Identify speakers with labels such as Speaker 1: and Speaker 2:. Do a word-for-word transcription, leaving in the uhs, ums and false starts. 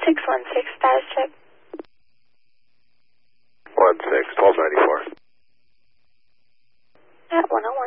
Speaker 1: six one six, status check.
Speaker 2: one six, twelve ninety-four.
Speaker 1: At one oh one.